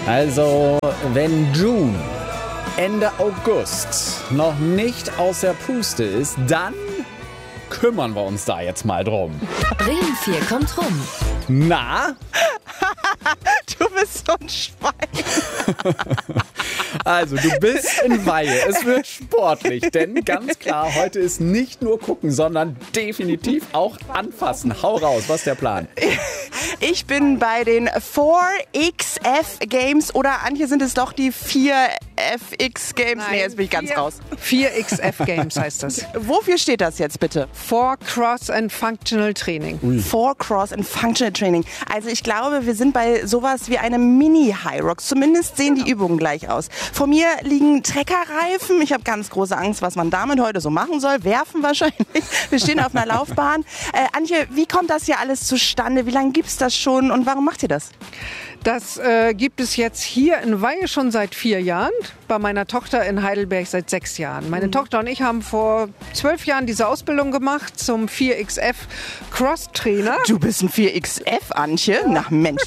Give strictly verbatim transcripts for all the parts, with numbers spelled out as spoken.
Also, wenn June Ende August noch nicht aus der Puste ist, dann kümmern wir uns da jetzt mal drum. Bremen vier kommt rum. Na? Du bist so ein Schwein. Also, du bist in Weihe. Es wird sportlich, denn ganz klar, heute ist nicht nur gucken, sondern definitiv auch anfassen. Hau raus, was ist der Plan? Ich bin bei den vier X F Games oder Antje, sind es doch die vier F X Games? Nein, nee, jetzt bin ich ganz vier, raus. vier X F Games heißt das. Wofür steht das jetzt bitte? For Cross and Functional Training. For Cross and Functional Training. Also ich glaube, wir sind bei sowas wie einem Mini-Hyrox. Zumindest sehen die Übungen gleich aus. Vor mir liegen Treckerreifen. Ich habe ganz große Angst, was man damit heute so machen soll. Werfen wahrscheinlich. Wir stehen auf einer Laufbahn. Äh, Antje, wie kommt das hier alles zustande? Wie lange gibt es das schon und warum macht ihr das? Das äh, gibt es jetzt hier in Weihe schon seit vier Jahren, bei meiner Tochter in Heidelberg seit sechs Jahren. Meine mhm. Tochter und ich haben vor zwölf Jahren diese Ausbildung gemacht zum vier X F Cross-Trainer. Du bist ein vier X F, Antje? Ja. Na Mensch.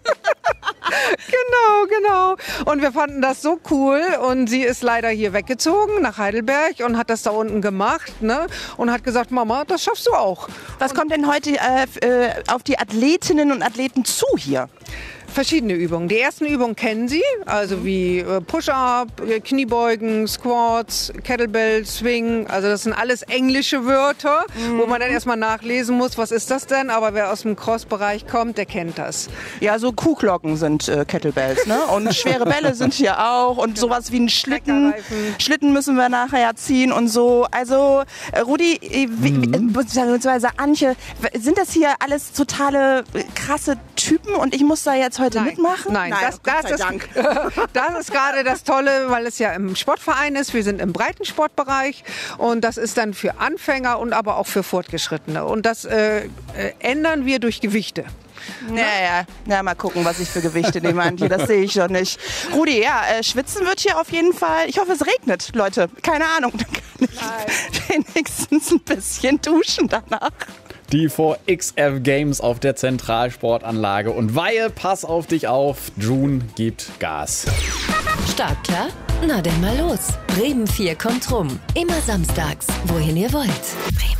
Genau, genau. Und wir fanden das so cool und sie ist leider hier weggezogen nach Heidelberg und hat das da unten gemacht, ne? Und hat gesagt, Mama, das schaffst du auch. Was kommt denn heute äh, auf die Athletinnen und Athleten zu hier? Verschiedene Übungen. Die ersten Übungen kennen Sie, also wie Push-Up, Kniebeugen, Squats, Kettlebell, Swing. Also das sind alles englische Wörter, mhm. wo man dann erstmal nachlesen muss, was ist das denn? Aber wer aus dem Cross-Bereich kommt, der kennt das. Ja, so Kuhglocken sind äh, Kettlebells, ne? Und schwere Bälle sind hier auch und genau. Sowas wie ein Schlitten. Schlitten müssen wir nachher ja ziehen und so. Also äh, Rudi, mhm. beziehungsweise Antje, sind das hier alles totale krasse Typen und ich muss da jetzt heute Nein. mitmachen? Nein, Nein, das, das, ist, das ist gerade das Tolle, weil es ja im Sportverein ist. Wir sind im Breitensportbereich und das ist dann für Anfänger und aber auch für Fortgeschrittene. Und das äh, äh, ändern wir durch Gewichte. Ja, ja, ja, mal gucken, was ich für Gewichte nehme, Antje, das sehe ich doch nicht. Rudi, ja, äh, schwitzen wird hier auf jeden Fall. Ich hoffe, es regnet, Leute. Keine Ahnung, dann kann ich Nein. wenigstens ein bisschen duschen danach. Die vier X F Games auf der Zentralsportanlage. Und Weihe, pass auf dich auf. June gibt Gas. Startklar? Na denn mal los. Bremen vier kommt rum. Immer samstags, wohin ihr wollt. Bremen.